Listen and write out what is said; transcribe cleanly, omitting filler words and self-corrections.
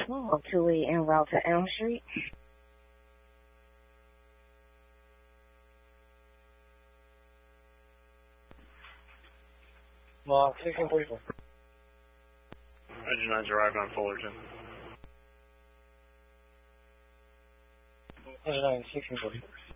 2E en route to Elm Street. Log 1644. Engine 9's arrived on Fullerton. Engine 9, 1644.